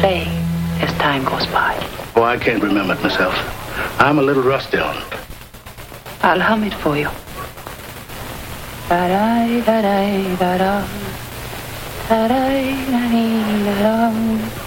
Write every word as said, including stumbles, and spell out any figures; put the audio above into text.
play as time goes by? Oh, I can't remember it myself. I'm a little rusty on it. I'll hum it for you. Da-da-da-da-da-da. Da-da-da-da-da-da.